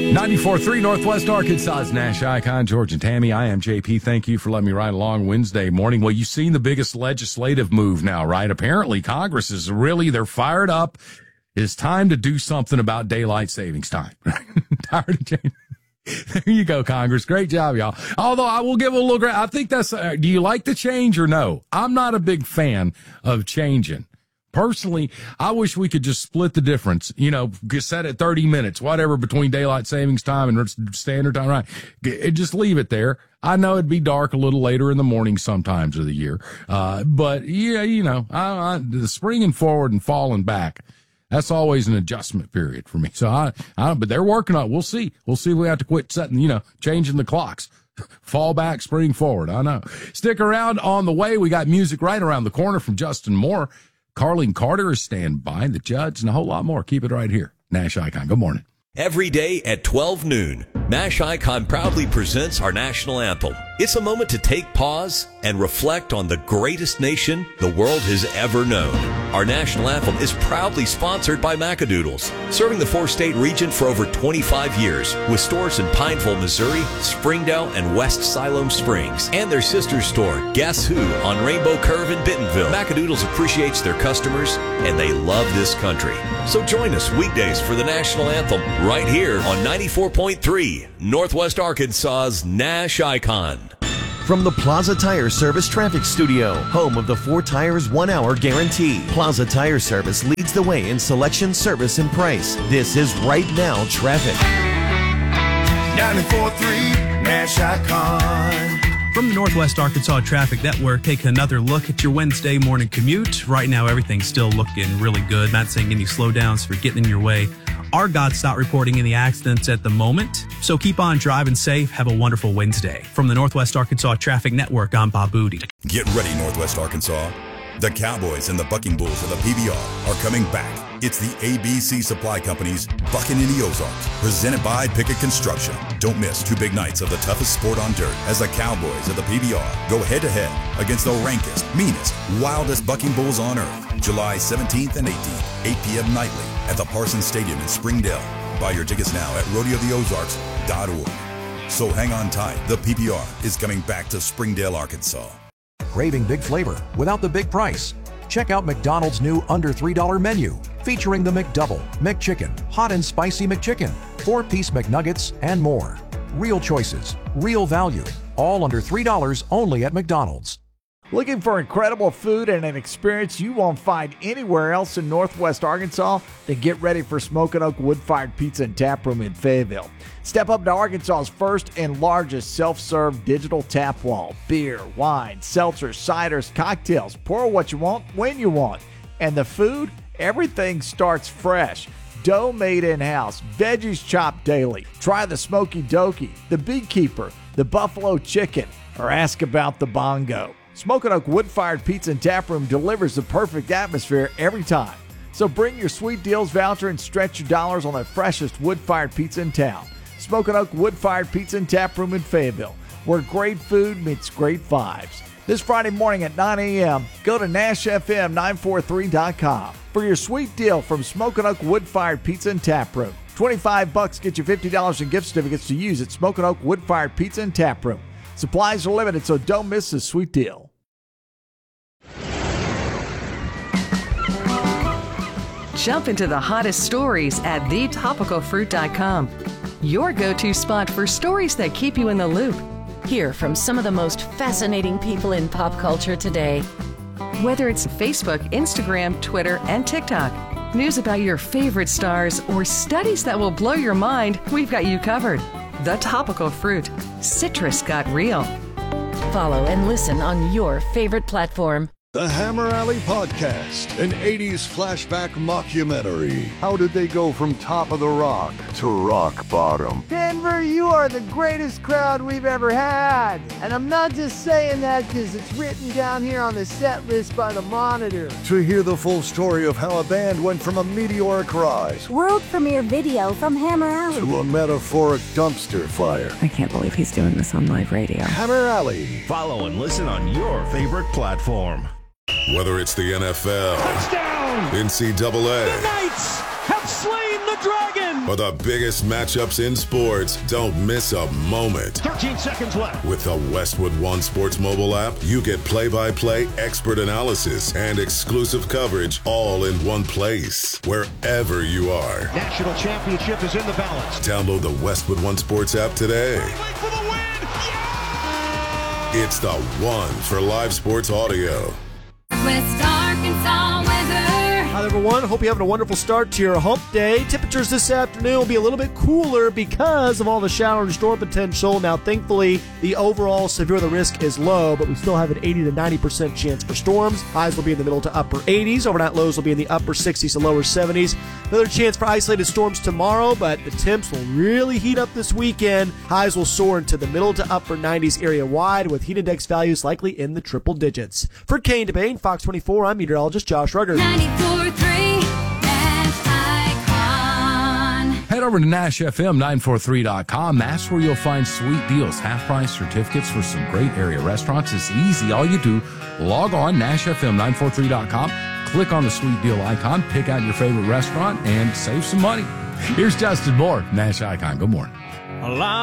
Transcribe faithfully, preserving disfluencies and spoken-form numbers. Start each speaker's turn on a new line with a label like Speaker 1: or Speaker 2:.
Speaker 1: ninety-four point three Northwest Arkansas's Nash Icon, George and Tammy. I am J P. Thank you for letting me ride along Wednesday morning. Well, you've seen the biggest legislative move now, right? Apparently, Congress is really, they're fired up. It's time to do something about daylight savings time. Tired of changing. There you go, Congress. Great job, y'all. Although I will give a little, I think that's, uh, do you like the change or no? I'm not a big fan of changing. Personally, I wish we could just split the difference, you know, set it thirty minutes, whatever, between daylight savings time and standard time, right? Just leave it there. I know it'd be dark a little later in the morning sometimes of the year. Uh, but yeah, you know, I, I, the springing forward and falling back, that's always an adjustment period for me. So I, I, but they're working on it. We'll see. We'll see if we have to quit setting, you know, changing the clocks. Fall back, spring forward. I know. Stick around. On the way, we got music right around the corner from Justin Moore. Carlene Carter is standing by, the judge, and a whole lot more. Keep it right here. Nash Icon. Good morning.
Speaker 2: Every day at twelve noon, Nash Icon proudly presents our national anthem. It's a moment to take pause and reflect on the greatest nation the world has ever known. Our national anthem is proudly sponsored by Macadoodles, serving the four-state region for over twenty-five years, with stores in Pineville, Missouri, Springdale, and West Siloam Springs, and their sister store, Guess Who, on Rainbow Curve in Bentonville. Macadoodles appreciates their customers, and they love this country. So join us weekdays for the national anthem right here on ninety-four point three Northwest Arkansas's Nash Icon.
Speaker 3: From the Plaza Tire Service Traffic Studio, home of the four tires, one hour guarantee. Plaza Tire Service leads the way in selection, service, and price. This is Right Now Traffic.
Speaker 4: ninety-four point three Nash Icon.
Speaker 5: From the Northwest Arkansas Traffic Network, taking another look at your Wednesday morning commute. Right now, everything's still looking really good. Not seeing any slowdowns for getting in your way. R G O T's not reporting any accidents at the moment, so keep on driving safe. Have a wonderful Wednesday. From the Northwest Arkansas Traffic Network, I'm Bob Booty.
Speaker 6: Get ready, Northwest Arkansas. The Cowboys and the Bucking Bulls of the P B R are coming back. It's the A B C Supply Company's Bucking in the Ozarks, presented by Pickett Construction. Don't miss two big nights of the toughest sport on dirt as the Cowboys of the P B R go head-to-head against the rankest, meanest, wildest Bucking Bulls on earth. July seventeenth and eighteenth, eight p.m. nightly at the Parsons Stadium in Springdale. Buy your tickets now at rodeo the ozarks dot org. So hang on tight. The P B R is coming back to Springdale, Arkansas.
Speaker 7: Craving big flavor without the big price? Check out McDonald's new under three dollar menu, featuring the McDouble, McChicken, Hot and Spicy McChicken, four-piece McNuggets, and more. Real choices, real value, all under three dollars only at McDonald's.
Speaker 8: Looking for incredible food and an experience you won't find anywhere else in Northwest Arkansas? Then get ready for Smokin' Oak Wood-Fired Pizza and Tap Room in Fayetteville. Step up to Arkansas's first and largest self-serve digital tap wall. Beer, wine, seltzers, ciders, cocktails. Pour what you want, when you want. And the food? Everything starts fresh. Dough made in-house. Veggies chopped daily. Try the Smoky Dokey, the Beekeeper, the Buffalo Chicken, or ask about the Bongo. Smokin' Oak Wood-Fired Pizza and Tap Room delivers the perfect atmosphere every time. So bring your sweet deals voucher and stretch your dollars on the freshest wood-fired pizza in town. Smokin' Oak Wood-Fired Pizza and Tap Room in Fayetteville, where great food meets great vibes. This Friday morning at nine a.m., go to Nash F M nine forty-three dot com for your sweet deal from Smokin' Oak Wood-Fired Pizza and Tap Room. twenty-five bucks get you fifty dollars in gift certificates to use at Smokin' Oak Wood-Fired Pizza and Tap Room. Supplies are limited, so don't miss this sweet deal.
Speaker 9: Jump into the hottest stories at the topical fruit dot com. Your go-to spot for stories that keep you in the loop.
Speaker 10: Hear from some of the most fascinating people in pop culture today.
Speaker 9: Whether it's Facebook, Instagram, Twitter, and TikTok, news about your favorite stars, or studies that will blow your mind, we've got you covered. The Topical Fruit. Citrus got real.
Speaker 10: Follow and listen on your favorite platform.
Speaker 11: The Hammer Alley Podcast, an eighties flashback mockumentary. How did they go from top of the rock to rock bottom?
Speaker 12: Denver, you are the greatest crowd we've ever had. And I'm not just saying that because it's written down here on the set list by the Monitor.
Speaker 11: To hear the full story of how a band went from a meteoric rise,
Speaker 13: world premiere video from Hammer Alley,
Speaker 11: to a metaphoric dumpster fire.
Speaker 14: I can't believe he's doing this on live radio.
Speaker 11: Hammer Alley.
Speaker 15: Follow and listen on your favorite platform.
Speaker 6: Whether it's the N F L,
Speaker 16: touchdown,
Speaker 6: N C double A,
Speaker 16: the Knights have slain the the Dragon!
Speaker 17: For the biggest matchups in sports, don't miss a moment.
Speaker 16: thirteen seconds left.
Speaker 17: With the Westwood One Sports mobile app, you get play-by-play expert analysis and exclusive coverage all in one place, wherever you are.
Speaker 16: National championship is in the balance.
Speaker 17: Download the Westwood One Sports app today.
Speaker 16: For the win! Yeah!
Speaker 17: It's the one for live sports audio.
Speaker 18: West Arkansas weather.
Speaker 19: Hi, everyone. Hope you're having a wonderful start to your hump day. Temperatures this afternoon will be a little bit cooler because of all the shower and storm potential. Now, thankfully, the overall severe weather risk is low, but we still have an eighty to ninety percent chance for storms. Highs will be in the middle to upper eighties. Overnight lows will be in the upper sixties to lower seventies. Another chance for isolated storms tomorrow, but the temps will really heat up this weekend. Highs will soar into the middle to upper nineties area wide, with heat index values likely in the triple digits. For Kane DeBane, Fox twenty-four, I'm meteorologist Josh Ruggers.
Speaker 18: ninety-four point three Nash Icon.
Speaker 1: Head over to Nash F M nine forty-three dot com. That's where you'll find sweet deals, half-price certificates for some great area restaurants. It's easy. All you do, log on, Nash F M nine forty-three dot com, click on the sweet deal icon, pick out your favorite restaurant, and save some money. Here's Justin Moore, Nash Icon. Good morning.
Speaker 16: A lot